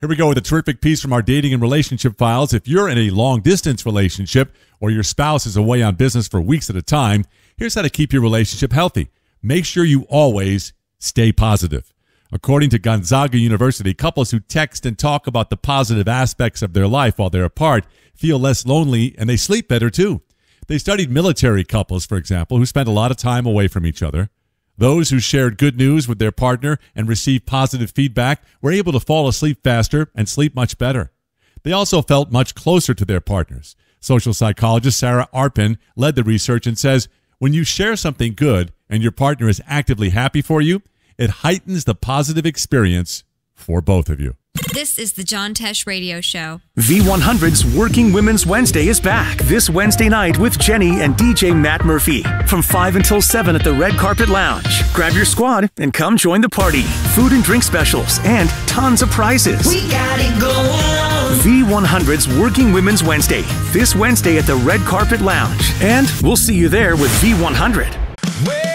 Here we go with a terrific piece from our dating and relationship files. If you're in a long-distance relationship or your spouse is away on business for weeks at a time, here's how to keep your relationship healthy. Make sure you always stay positive. According to Gonzaga University, couples who text and talk about the positive aspects of their life while they're apart feel less lonely and they sleep better too. They studied military couples, for example, who spent a lot of time away from each other. Those who shared good news with their partner and received positive feedback were able to fall asleep faster and sleep much better. They also felt much closer to their partners. Social psychologist Sarah Arpin led the research and says, when you share something good and your partner is actively happy for you, it heightens the positive experience for both of you. This is the John Tesh Radio Show. V100's Working Women's Wednesday is back this Wednesday night with Jenny and DJ Matt Murphy from 5 until 7 at the Red Carpet Lounge. Grab your squad and come join the party. Food and drink specials and tons of prizes. We got it going on. V100's Working Women's Wednesday this Wednesday at the Red Carpet Lounge. And we'll see you there with V100.